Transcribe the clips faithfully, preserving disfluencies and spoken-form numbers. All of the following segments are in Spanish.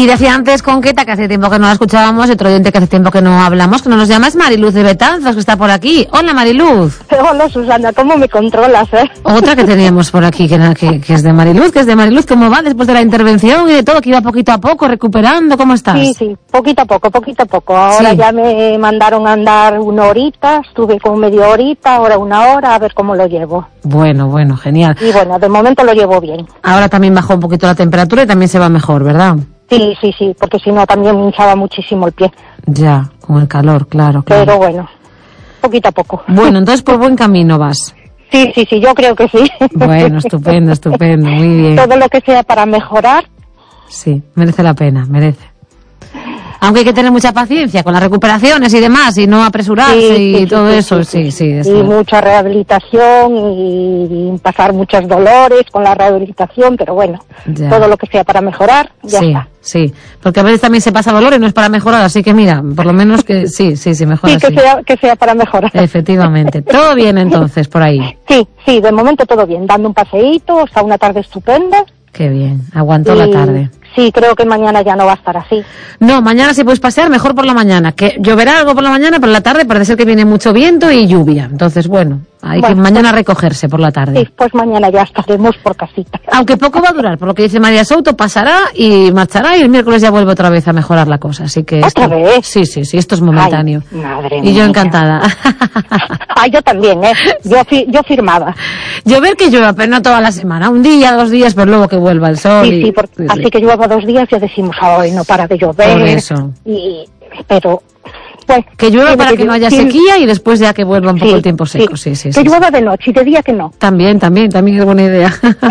Y decía antes Conqueta que hace tiempo que no la escuchábamos, y otro oyente que hace tiempo que no hablamos, que no nos llama, es Mariluz de Betanzos, que está por aquí. Hola, Mariluz. Hola, Susana, ¿cómo me controlas, eh? Otra que teníamos por aquí, que, que, que es de Mariluz, que es de Mariluz. ¿Cómo va después de la intervención y de todo, que iba poquito a poco, recuperando? ¿Cómo estás? Sí, sí, poquito a poco, poquito a poco. Ahora sí. Ya me mandaron a andar una horita, estuve como media horita, ahora una hora, a ver cómo lo llevo. Bueno, bueno, genial. Y bueno, de momento lo llevo bien. Ahora también bajó un poquito la temperatura y también se va mejor, ¿verdad? Sí, sí, sí, porque si no también me hinchaba muchísimo el pie. Ya, con el calor, claro, claro. Pero bueno, poquito a poco. Bueno, entonces por buen camino vas. Sí, sí, sí, yo creo que sí. Bueno, estupendo, estupendo, muy bien. Todo lo que sea para mejorar. Sí, merece la pena, merece. Aunque hay que tener mucha paciencia con las recuperaciones y demás, y no apresurarse sí, y sí, todo sí, eso, sí, sí. sí y mucha rehabilitación y, y pasar muchos dolores con la rehabilitación, pero bueno, ya. Todo lo que sea para mejorar, ya sí, está. Sí, porque a veces también se pasa dolor y no es para mejorar, así que mira, por lo menos que sí, sí, sí, mejora. Sí, que sí. sea, que sea para mejorar. Efectivamente. Todo bien entonces, por ahí. Sí, sí, de momento todo bien, dando un paseíto, o sea, una tarde estupenda. Qué bien, aguantó y... la tarde. Sí, creo que mañana ya no va a estar así. No, mañana sí puedes pasear, mejor por la mañana. Que lloverá algo por la mañana, pero en la tarde parece ser que viene mucho viento y lluvia. Entonces, bueno, hay bueno, que mañana pues, recogerse por la tarde. Sí, pues mañana ya estaremos por casita. Aunque poco va a durar, por lo que dice María Souto, pasará y marchará y el miércoles ya vuelve otra vez a mejorar la cosa. Así que ¿Otra esto, vez? Sí, sí, sí, esto es momentáneo. Ay, madre y mía. yo encantada. Ay, yo también, ¿eh? Yo, fi yo firmaba. Llover que llueva, pero no toda la semana. Un día, dos días, pero luego que vuelva el sol. Sí, y... sí, porque, sí, así sí. que llueva dos días ya decimos, ay, no para de llover. Por eso. Y, pero... Pues, que llueva para que, que no haya tiene... sequía y después ya que vuelva un poco sí, el tiempo seco. Sí, sí, sí. Que sí, llueva sí. de noche y de día que no. También, también, también es buena idea.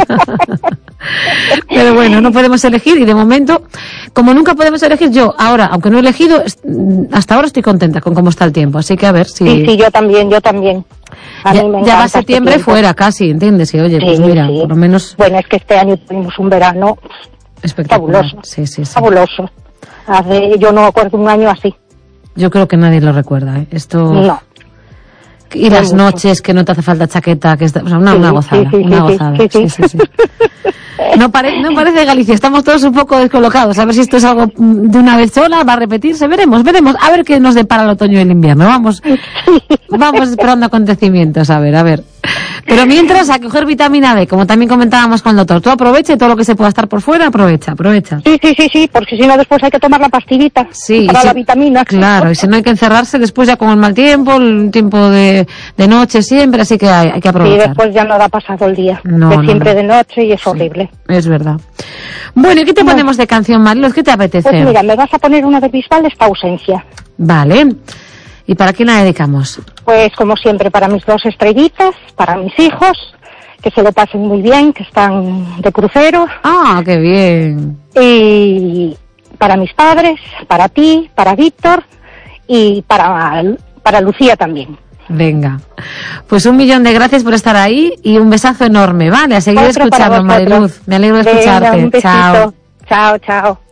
Pero bueno, no podemos elegir y de momento, como nunca podemos elegir, yo ahora, aunque no he elegido, hasta ahora estoy contenta con cómo está el tiempo. Así que a ver si... Sí, sí, yo también, yo también. A ya, mí me ya va este septiembre tiempo. Fuera casi, ¿entiendes? Y oye, sí, pues mira, sí. por lo menos... Bueno, es que este año tuvimos un verano espectacular. Fabuloso. Sí, sí, sí. Fabuloso. Hace, yo no acuerdo un año así. Yo creo que nadie lo recuerda, ¿eh? Esto... No. Y las mucho. noches que no te hace falta chaqueta, que está, o sea, una, sí, una gozada, sí, sí, una sí, gozada. Sí, sí, sí, sí, sí. No, pare, no parece Galicia, estamos todos un poco descolocados. A ver si esto es algo de una vez sola, va a repetirse, veremos, veremos. A ver qué nos depara el otoño y el invierno. Vamos, vamos esperando acontecimientos, a ver, a ver. Pero mientras, a coger vitamina D, como también comentábamos con el doctor. Tú aprovecha y todo lo que se pueda estar por fuera, aprovecha, aprovecha. Sí, sí, sí, sí, porque si no después hay que tomar la pastillita sí, para si, la vitamina. Claro, y si no hay que encerrarse después ya con el mal tiempo, el tiempo de, de noche siempre, así que hay, hay que aprovechar. Sí, después ya no da pasado el día, no, de no, siempre no. de noche y es sí, horrible. Es verdad. Bueno, ¿y qué te ponemos de canción, Mariluz? ¿Qué te apetece? Pues mira, me vas a poner una de Bisbal, Esta ausencia. Vale. ¿Y para quién la dedicamos? Pues como siempre, para mis dos estrellitas, para mis hijos, que se lo pasen muy bien, que están de crucero. Ah, qué bien. Y para mis padres, para ti, para Víctor y para, para Lucía también. Venga, pues un millón de gracias por estar ahí y un besazo enorme, ¿vale? A seguir Otro escuchando, Mariluz. Me alegro de Venga, escucharte. un besito. Chao. Chao, chao.